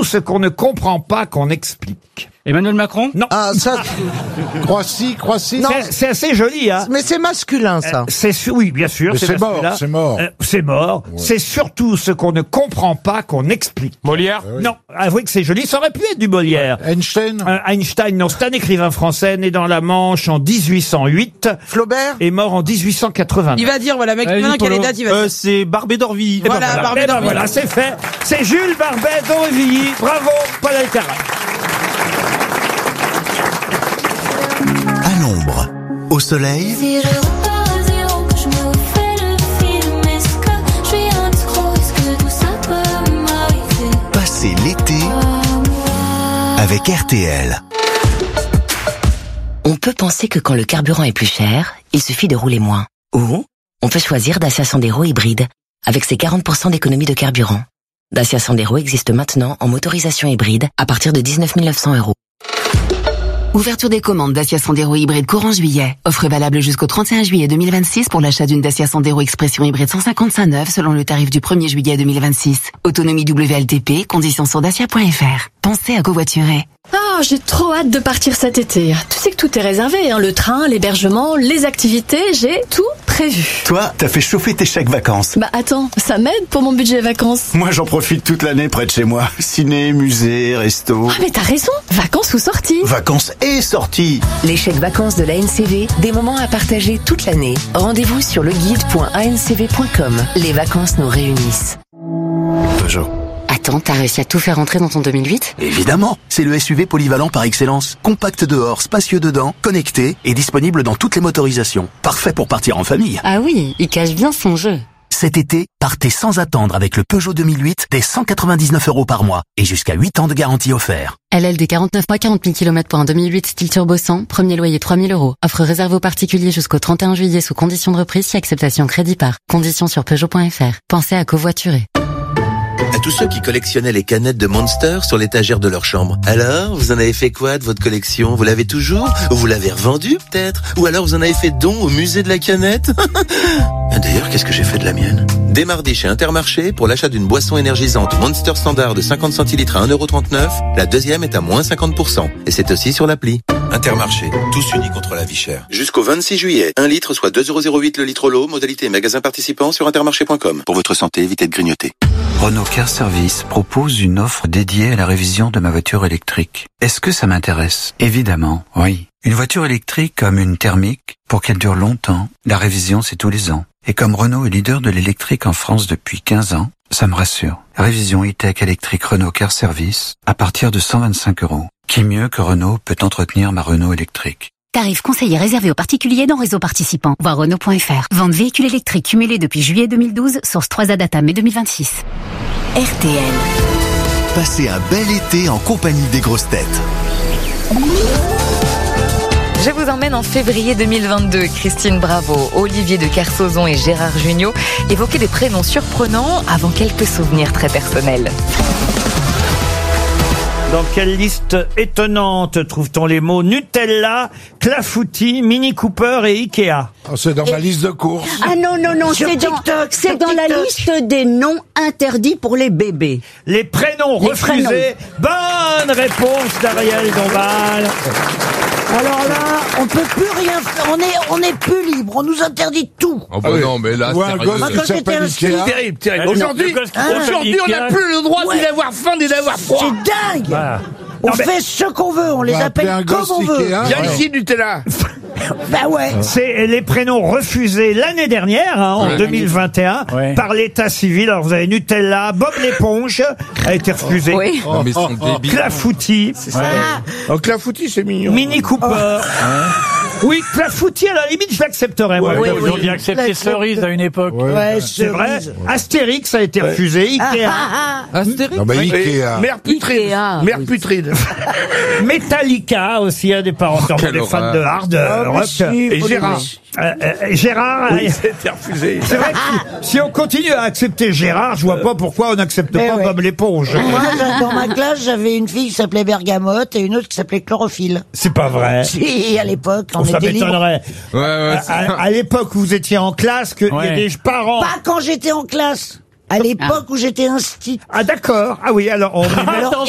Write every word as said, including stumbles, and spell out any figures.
surtout ce qu'on ne comprend pas qu'on explique. Emmanuel Macron? Non. Ah, ça, Croissy, Croissy. C'est, c'est assez joli, hein. mais c'est masculin, ça. Euh, c'est su- oui, bien sûr. Mais c'est mort, masculin. c'est mort. Euh, c'est mort. C'est surtout ce qu'on ne comprend pas qu'on explique. Molière? Non, avouez que c'est joli. Ça aurait pu être du Molière. Einstein. Euh, Einstein, non, c'est un écrivain français né dans la Manche en dix-huit cent huit Flaubert? et mort en dix-huit cent quatre-vingt-neuf. Il va dire, voilà, mec, Allez, maintenant quelle est Polo. date, il va Euh, dire. c'est Barbé d'Orvilly. Eh ben Voilà, Barbet Eh ben d'Aurevilly. voilà, c'est fait. C'est Jules Barbet d'Aurevilly. Bravo, Paul Alcarat. À l'ombre, au soleil, Si je repars à zéro, que je me refais le film, est-ce que je suis un escroc, est-ce que tout ça peut m'arriver passez l'été à moi? avec R T L. On peut penser que quand le carburant est plus cher, il suffit de rouler moins. Ou on peut choisir Dacia Sandero hybride, avec ses quarante pour cent d'économie de carburant. Dacia Sandero existe maintenant en motorisation hybride à partir de dix-neuf mille neuf cents euros. Ouverture des commandes Dacia Sandero hybride courant juillet. Offre valable jusqu'au trente et un juillet deux mille vingt-six pour l'achat d'une Dacia Sandero Expression hybride cent cinquante-cinq neuve selon le tarif du premier juillet deux mille vingt-six. Autonomie W L T P, conditions sur dacia point f r. Pensez à covoiturer. Ah, j'ai trop hâte de partir cet été. Tu sais que tout est réservé, hein, le train, l'hébergement, les activités, j'ai tout prévu. Toi, t'as fait chauffer tes chèques vacances. Bah attends, ça m'aide pour mon budget vacances. Moi, j'en profite toute l'année près de chez moi. Ciné, musée, resto. Ah mais t'as raison, vacances ou sorties. Vacances et sorties. Les chèques vacances de l'A N C V, des moments à partager toute l'année. Rendez-vous sur le guide point a n c v point com. Les vacances nous réunissent. Peugeot. Attends, t'as réussi à tout faire entrer dans ton deux mille huit? Évidemment, c'est le S U V polyvalent par excellence. Compact dehors, spacieux dedans, connecté et disponible dans toutes les motorisations. Parfait pour partir en famille. Ah oui, il cache bien son jeu. Cet été, partez sans attendre avec le Peugeot deux mille huit dès cent quatre-vingt-dix-neuf euros par mois et jusqu'à huit ans de garantie offert. L L D quarante-neuf mois, quarante mille kilomètres pour un deux mille huit style turbo cent, premier loyer trois mille euros. Offre réservée aux particuliers jusqu'au trente et un juillet sous condition de reprise si acceptation crédit par. Conditions sur Peugeot point f r. Pensez à covoiturer. À tous ceux qui collectionnaient les canettes de Monster sur l'étagère de leur chambre. Alors, vous en avez fait quoi de votre collection? Vous l'avez toujours? Ou vous l'avez revendue peut-être? Ou alors vous en avez fait don au musée de la canette? D'ailleurs, qu'est-ce que j'ai fait de la mienne? Dès mardi chez Intermarché, pour l'achat d'une boisson énergisante Monster Standard de cinquante centilitres à un euro trente-neuf, la deuxième est à moins cinquante pour cent. Et c'est aussi sur l'appli. Intermarché, tous unis contre la vie chère. Jusqu'au vingt-six juillet, un litre soit deux euros zéro huit le litre l'eau, modalité magasin participant sur intermarché point com. Pour votre santé, évitez de grignoter. Renault Car Service propose une offre dédiée à la révision de ma voiture électrique. Est-ce que ça m'intéresse? Évidemment, oui. Une voiture électrique comme une thermique, pour qu'elle dure longtemps, la révision c'est tous les ans. Et comme Renault est leader de l'électrique en France depuis quinze ans, ça me rassure. Révision e-tech électrique Renault Car Service à partir de cent vingt-cinq euros. Qui mieux que Renault peut entretenir ma Renault électrique? Tarif conseillé réservé aux particuliers dans réseau participant. Voir Renault point f r. Vente véhicule électrique cumulé depuis juillet deux mille douze, source trois A Data mai deux mille vingt-six. R T L. Passez un bel été en compagnie des grosses têtes. Je vous emmène en février deux mille vingt-deux. Christine Bravo, Olivier de Kersauzon et Gérard Jugnot évoquaient des prénoms surprenants avant quelques souvenirs très personnels. Dans quelle liste étonnante trouve-t-on les mots Nutella, Clafoutis, Mini Cooper et Ikea? Oh, c'est dans ma liste de courses. Ah non, non, non, Sur c'est dans, TikTok, c'est sur dans la TikTok. liste des noms interdits pour les bébés. Les prénoms Les refusés. prénoms. Bonne réponse d'Ariel Dombal. Alors là, on peut plus rien faire, on est, on est plus libre, on nous interdit tout. Oh bah ah oui. Non, mais là, Ou un sérieux. gosse Moi, qui quand s'appelle j'étais Ikea. un- Terrible, terrible. Ah, Aujourd'hui, le gosse qui hein, s'appelle aujourd'hui, on n'a Ikea. plus le droit ni d'avoir faim ni d'avoir froid. C'est dingue. Voilà. On Non, mais- fait ce qu'on veut, on les On va appelle appeler un comme gosse on veut. Ikea. Viens Ouais. ici, Nutella. Bah ouais. C'est les prénoms refusés l'année dernière, hein, en Ouais. deux mille vingt et un, Ouais. par l'état civil. Alors vous avez Nutella, Bob l'éponge a été refusé. Oui. Non, mais ils sont débiles. Clafoutis, Oh, Clafoutis, c'est mignon. Mini Cooper. Oui, Clafoutis, à la limite, je l'accepterais. moi. Ouais, Ils ont bien accepté Cerise à une époque. Ouais, C'est vrai. cerise. Astérix a été refusé. Ikea. Astérix. Non, mais Ikea. Mère putride. Ikea. Mère putride. Metallica aussi, un des parents quelle des fans horreur. de hard euh, Ah, mais rock. si, Et faut Gérard. les- Euh, euh, Gérard. euh, C'était refusé. C'est vrai que si on continue à accepter Gérard, je vois pas pourquoi on n'accepte Eh pas ouais. Bob l'éponge. Moi, j'a- dans ma classe, j'avais une fille qui s'appelait Bergamote et une autre qui s'appelait Chlorophylle. C'est pas vrai. Si, à l'époque, on Oh, ça était libre. m'étonnerait. Ouais, ouais. À, à- à l'époque où vous étiez en classe, qu'il y a Ouais. des parents. Pas quand j'étais en classe. À l'époque où j'étais insti. Ah d'accord. Ah oui, alors on. Alors,